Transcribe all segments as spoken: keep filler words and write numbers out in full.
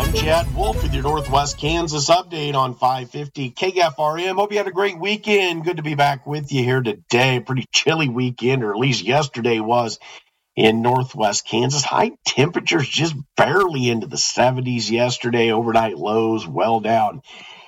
I'm Chad Wolf with your Northwest Kansas update on five fifty K F R M. Hope you had a great weekend. Good to be back with you here today. Pretty chilly weekend, or at least yesterday was in Northwest Kansas. High temperatures just barely into the seventies yesterday. Overnight lows well down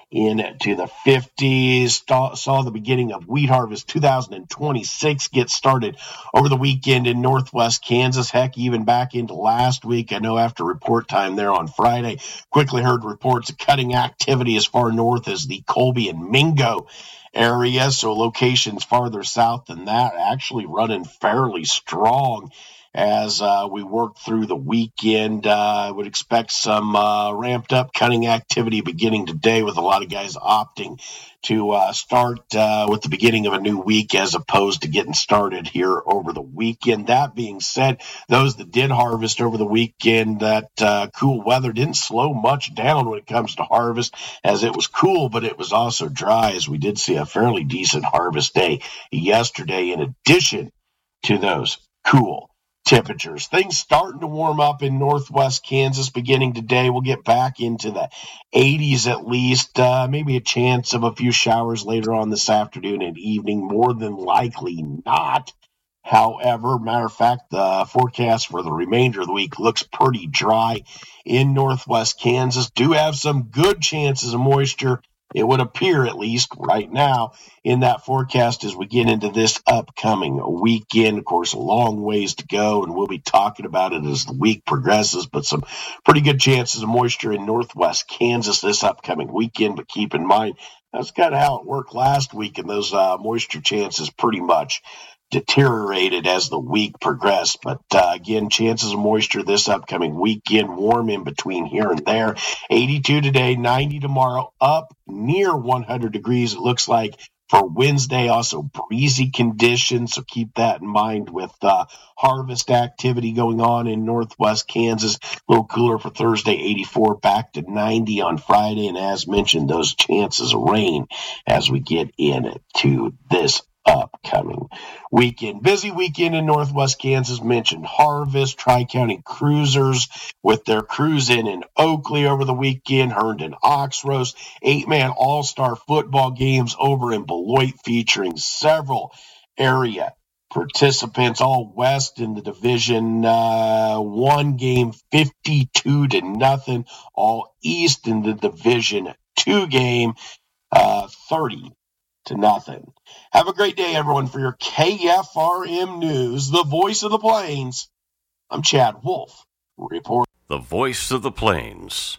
into the fifties. Saw the beginning of wheat harvest two thousand twenty-six get started over the weekend in Northwest Kansas. Heck, even back into last week. I know after report time there on Friday, quickly heard reports of cutting activity as far north as the Colby and Mingo area. So locations farther south than that actually running fairly strong as uh, we work through the weekend. uh, I would expect some uh, ramped up cutting activity beginning today, with a lot of guys opting to uh, start uh, with the beginning of a new week as opposed to getting started here over the weekend. That being said, those that did harvest over the weekend, that uh, cool weather didn't slow much down when it comes to harvest, as it was cool, but it was also dry, as we did see a fairly decent harvest day yesterday in addition to those cool temperatures. Things starting to warm up in Northwest Kansas beginning today. We'll get back into the eighties at least. Uh, maybe a chance of a few showers later on this afternoon and evening. More than likely not. However, matter of fact, the forecast for the remainder of the week looks pretty dry in Northwest Kansas. Do have some good chances of moisture, it would appear, at least right now, in that forecast as we get into this upcoming weekend. Of course, a long ways to go, and we'll be talking about it as the week progresses, but some pretty good chances of moisture in Northwest Kansas this upcoming weekend. But keep in mind, that's kind of how it worked last week, and those uh, moisture chances pretty much deteriorated as the week progressed. But uh, again, chances of moisture this upcoming weekend, warm in between here and there. eighty-two today, ninety tomorrow, up near one hundred degrees, it looks like, for Wednesday. Also breezy conditions, so keep that in mind with uh, harvest activity going on in Northwest Kansas. A little cooler for Thursday, eighty-four, back to ninety on Friday. And as mentioned, those chances of rain as we get into this upcoming weekend. Busy weekend in Northwest Kansas. Mentioned harvest. Tri-County Cruisers with their cruise in in Oakley over the weekend. Herndon Ox Roast. Eight-man all-star football games over in Beloit featuring several area participants. All west in the division uh, one game, fifty-two to nothing. All east in the division two game, uh, thirty to nothing. Have a great day, everyone. For your K F R M News, the voice of the Plains, I'm Chad Wolf, report. The voice of the Plains,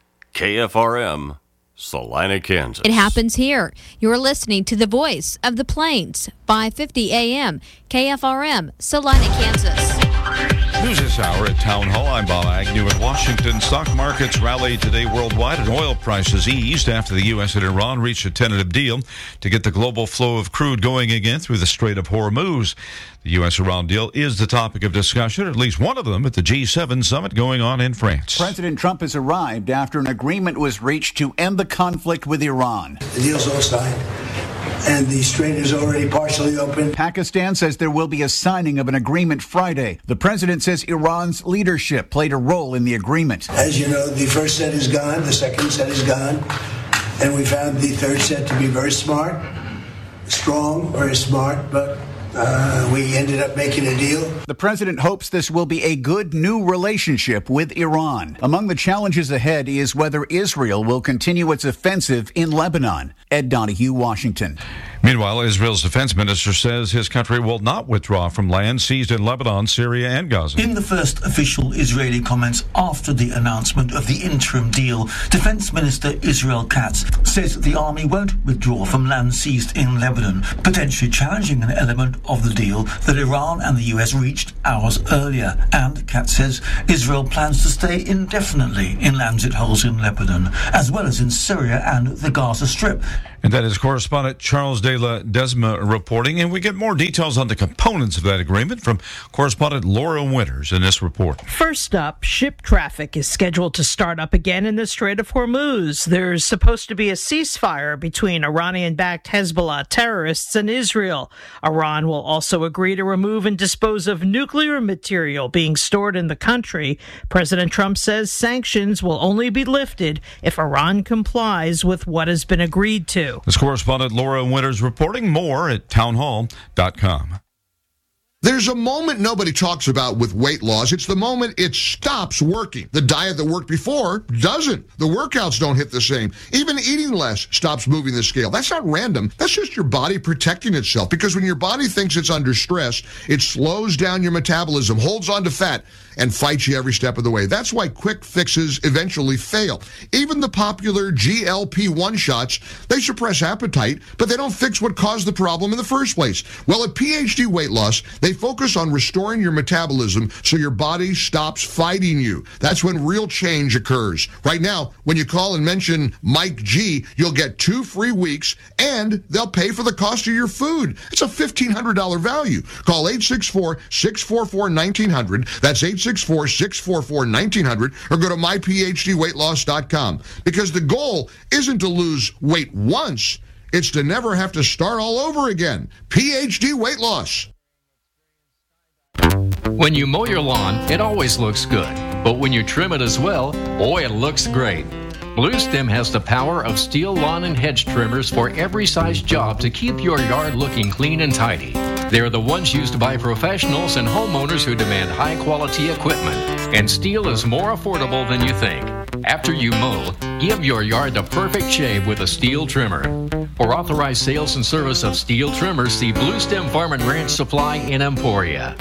K F R M, Salina, Kansas. It happens here. You're listening to the voice of the Plains, five fifty A M, K F R M, Salina, Kansas. News this hour at Town Hall. I'm Bob Agnew in Washington. Stock markets rallied today worldwide, and oil prices eased after the U S and Iran reached a tentative deal to get the global flow of crude going again through the Strait of Hormuz. The U S-Iran deal is the topic of discussion, at least one of them, at the G seven summit going on in France. President Trump has arrived after an agreement was reached to end the conflict with Iran. The deal's all signed, and the strait is already partially open. Pakistan says there will be a signing of an agreement Friday. The president says Iran's leadership played a role in the agreement. As you know, the first set is gone, the second set is gone, and we found the third set to be very smart, strong, very smart, but Uh, we ended up making a deal. The president hopes this will be a good new relationship with Iran. Among the challenges ahead is whether Israel will continue its offensive in Lebanon. Ed Donahue, Washington. Meanwhile, Israel's defense minister says his country will not withdraw from land seized in Lebanon, Syria, and Gaza. In the first official Israeli comments after the announcement of the interim deal, Defense Minister Israel Katz says the army won't withdraw from land seized in Lebanon, potentially challenging an element of the deal that Iran and the U S reached hours earlier. And Katz says Israel plans to stay indefinitely in lands it holds in Lebanon, as well as in Syria and the Gaza Strip. And that is correspondent Charles de la Desma reporting. And we get more details on the components of that agreement from correspondent Laura Winters in this report. First up, ship traffic is scheduled to start up again in the Strait of Hormuz. There's supposed to be a ceasefire between Iranian-backed Hezbollah terrorists and Israel. Iran will also agree to remove and dispose of nuclear material being stored in the country. President Trump says sanctions will only be lifted if Iran complies with what has been agreed to. This correspondent Laura Winters reporting. More at townhall dot com. There's a moment nobody talks about with weight loss. It's the moment it stops working. The diet that worked before doesn't. The workouts don't hit the same. Even eating less stops moving the scale. That's not random. That's just your body protecting itself. Because when your body thinks it's under stress, it slows down your metabolism, holds on to fat, and fights you every step of the way. That's why quick fixes eventually fail. Even the popular G L P one shots, they suppress appetite, but they don't fix what caused the problem in the first place. Well, at P H D Weight Loss, they focus on restoring your metabolism so your body stops fighting you. That's when real change occurs. Right now, when you call and mention Mike G, you'll get two free weeks, and they'll pay for the cost of your food. It's a fifteen hundred dollars value. Call eight six four, six four four, one nine zero zero. That's eight six four, six four four, one nine zero zero, or go to my p h d weight loss dot com. Because the goal isn't to lose weight once, it's to never have to start all over again. P H D Weight Loss. When you mow your lawn, it always looks good. But when you trim it as well, boy, it looks great. Blue Stem has the power of steel lawn and hedge trimmers for every size job to keep your yard looking clean and tidy. They're the ones used by professionals and homeowners who demand high-quality equipment. And steel is more affordable than you think. After you mow, give your yard the perfect shave with a steel trimmer. For authorized sales and service of steel trimmers, see Blue Stem Farm and Ranch Supply in Emporia.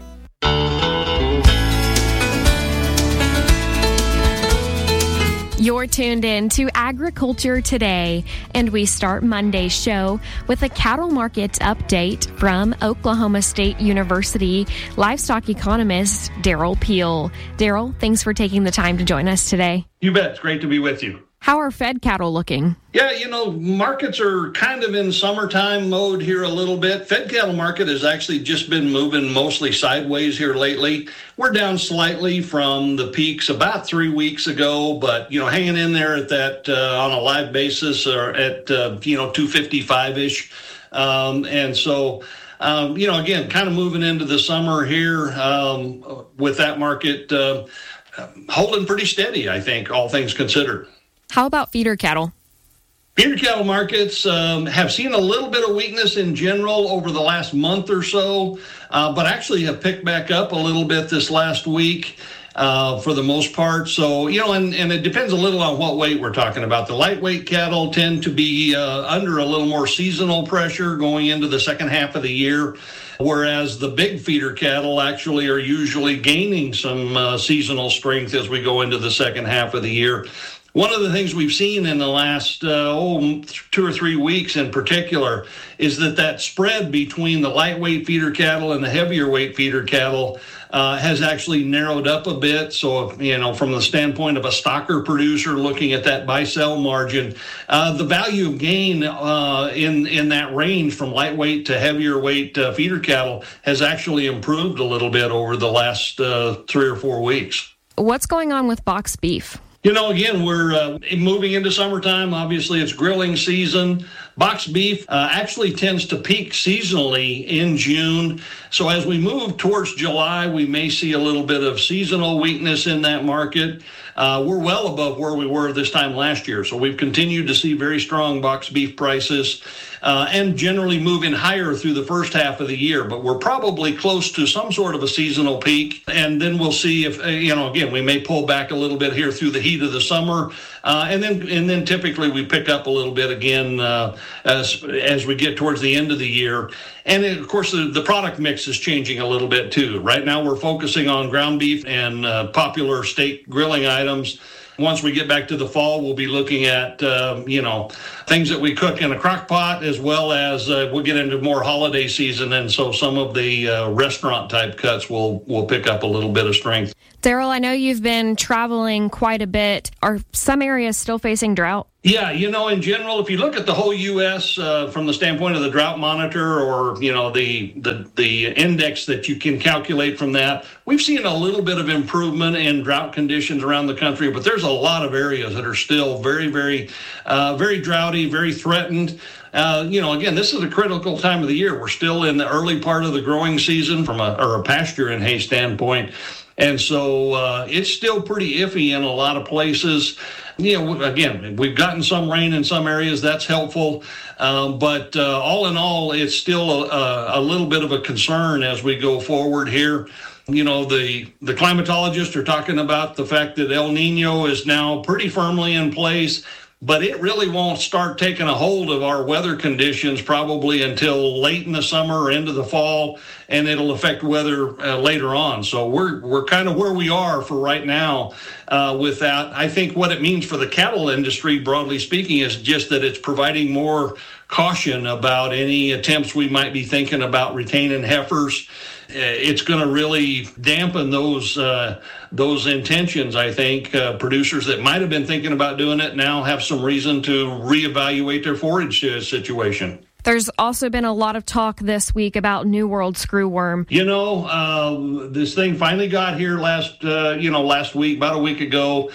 You're tuned in to Agriculture Today, and we start Monday's show with a cattle market update from Oklahoma State University livestock economist Daryl Peel. Daryl, thanks for taking the time to join us today. You bet. It's great to be with you. How are fed cattle looking? Yeah, you know, markets are kind of in summertime mode here a little bit. Fed cattle market has actually just been moving mostly sideways here lately. We're down slightly from the peaks about three weeks ago, but, you know, hanging in there at that uh, on a live basis or at, uh, you know, two fifty-five-ish. Um, and so, um, you know, again, kind of moving into the summer here um, with that market uh, holding pretty steady, I think, all things considered. How about feeder cattle? Feeder cattle markets um, have seen a little bit of weakness in general over the last month or so, uh, but actually have picked back up a little bit this last week uh, for the most part. So, you know, and, and it depends a little on what weight we're talking about. The lightweight cattle tend to be uh, under a little more seasonal pressure going into the second half of the year, whereas the big feeder cattle actually are usually gaining some uh, seasonal strength as we go into the second half of the year. One of the things we've seen in the last uh, oh, two or three weeks in particular is that that spread between the lightweight feeder cattle and the heavier weight feeder cattle uh, has actually narrowed up a bit. So, you know, from the standpoint of a stocker producer looking at that buy-sell margin, uh, the value of gain uh, in, in that range from lightweight to heavier weight uh, feeder cattle has actually improved a little bit over the last uh, three or four weeks. What's going on with box beef? You know, again, we're uh, moving into summertime. Obviously, it's grilling season. Box beef uh, actually tends to peak seasonally in June. So as we move towards July, we may see a little bit of seasonal weakness in that market. Uh, we're well above where we were this time last year. So we've continued to see very strong box beef prices uh, and generally moving higher through the first half of the year. But we're probably close to some sort of a seasonal peak. And then we'll see if, uh, you know, again, we may pull back a little bit here through the heat of the summer. Uh, and then and then typically we pick up a little bit again uh, as as we get towards the end of the year. And it, of course, the, the product mix is changing a little bit too. Right now we're focusing on ground beef and uh, popular steak grilling items. Once we get back to the fall, we'll be looking at, uh, you know, things that we cook in a crock pot, as well as uh, we'll get into more holiday season. And so some of the uh, restaurant type cuts will, will pick up a little bit of strength. Daryl, I know you've been traveling quite a bit. Are some areas still facing drought? Yeah, you know, in general, if you look at the whole U S uh, from the standpoint of the drought monitor, or, you know, the, the the index that you can calculate from that, we've seen a little bit of improvement in drought conditions around the country, but there's a lot of areas that are still very, very, uh, very droughty, very threatened. Uh, you know, again, this is a critical time of the year. We're still in the early part of the growing season from a, or a pasture and hay standpoint. And so uh, it's still pretty iffy in a lot of places. You know, again, we've gotten some rain in some areas. That's helpful. Um, but uh, all in all, it's still a, a little bit of a concern as we go forward here. You know, the, the climatologists are talking about the fact that El Nino is now pretty firmly in place, but it really won't start taking a hold of our weather conditions probably until late in the summer or into the fall, and it'll affect weather uh, later on. So we're we're kind of where we are for right now uh, with that. I think what it means for the cattle industry, broadly speaking, is just that it's providing more caution about any attempts we might be thinking about retaining heifers. It's going to really dampen those uh, those intentions, I think. Uh, producers that might have been thinking about doing it now have some reason to reevaluate their forage uh, situation. There's also been a lot of talk this week about New World screwworm. You know, uh, this thing finally got here last, uh, you know, last week, about a week ago.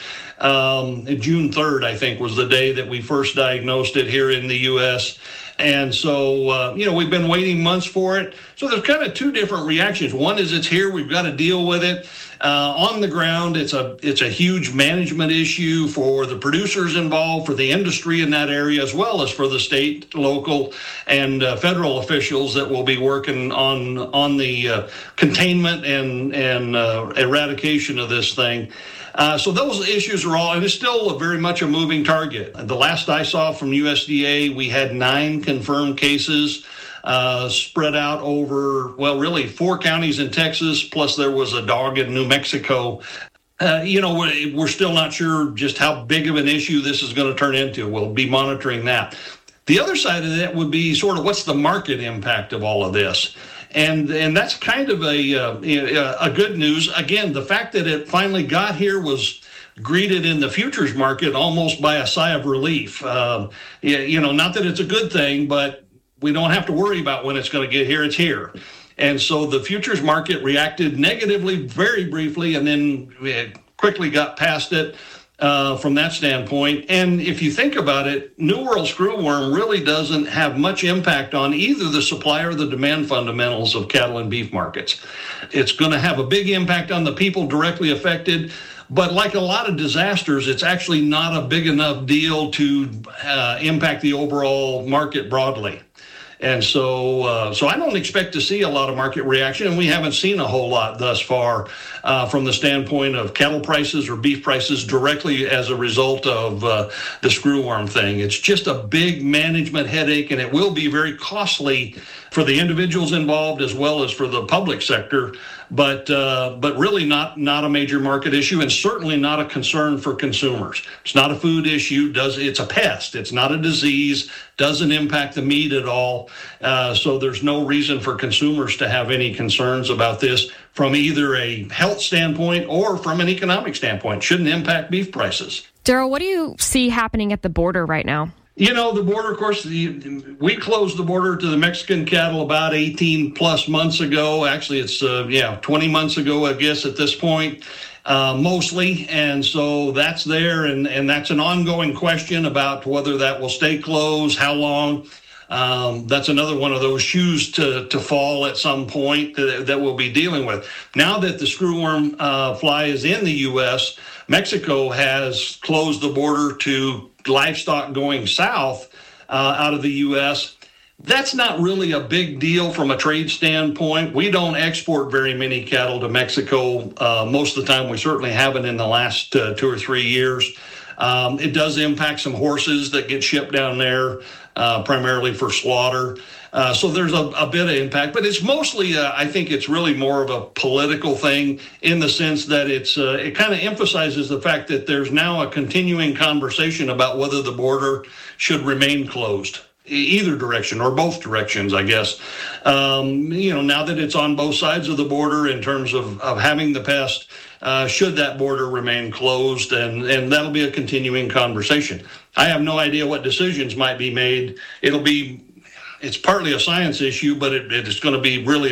Um, June third, I think, was the day that we first diagnosed it here in the U S And so, uh, you know, we've been waiting months for it. So there's kind of two different reactions. One is it's here. We've got to deal with it. Uh, on the ground, it's a it's a huge management issue for the producers involved, for the industry in that area, as well as for the state, local, and uh, federal officials that will be working on on the uh, containment and, and uh, eradication of this thing. Uh, so those issues are all, and it's still a very much a moving target. The last I saw from U S D A, we had nine confirmed cases uh, spread out over, well, really four counties in Texas, plus there was a dog in New Mexico. Uh, you know, we're, we're still not sure just how big of an issue this is going to turn into. We'll be monitoring that. The other side of that would be sort of what's the market impact of all of this? And and that's kind of a uh, a good news. Again, the fact that it finally got here was greeted in the futures market almost by a sigh of relief. Uh, you know, not that it's a good thing, but we don't have to worry about when it's going to get here. It's here. And so the futures market reacted negatively very briefly, and then it quickly got past it. Uh, from that standpoint. And if you think about it, New World screwworm really doesn't have much impact on either the supply or the demand fundamentals of cattle and beef markets. It's going to have a big impact on the people directly affected, but like a lot of disasters, it's actually not a big enough deal to uh, impact the overall market broadly. And so uh, so I don't expect to see a lot of market reaction, and we haven't seen a whole lot thus far uh, from the standpoint of cattle prices or beef prices directly as a result of uh, the screwworm thing. It's just a big management headache, and it will be very costly for the individuals involved as well as for the public sector, but uh, but really not not a major market issue, and certainly not a concern for consumers. It's not a food issue. Does it's a pest. It's not a disease. Doesn't impact the meat at all. Uh, so there's no reason for consumers to have any concerns about this from either a health standpoint or from an economic standpoint. Shouldn't impact beef prices. Daryl, what do you see happening at the border right now? You know, the border, of course, the, we closed the border to the Mexican cattle about eighteen plus months ago. Actually, it's, uh, yeah, twenty months ago, I guess, at this point, uh, mostly. And so that's there. And, and that's an ongoing question about whether that will stay closed, how long. Um, that's another one of those shoes to, to fall at some point that, that we'll be dealing with. Now that the screwworm uh, fly is in the U S, Mexico has closed the border to livestock going south uh, out of the U S. That's not really a big deal from a trade standpoint. We don't export very many cattle to Mexico. Uh, most of the time, we certainly haven't in the last uh, two or three years. Um, it does impact some horses that get shipped down there. uh, primarily for slaughter. Uh, so there's a, a bit of impact, but it's mostly, uh, I think it's really more of a political thing in the sense that it's uh, it kind of emphasizes the fact that there's now a continuing conversation about whether the border should remain closed, either direction or both directions, I guess. Um, you know, now that it's on both sides of the border in terms of, of having the pest, uh, should that border remain closed? And, and that'll be a continuing conversation. I have no idea what decisions might be made. It'll be It's partly a science issue, but it, it's going to be really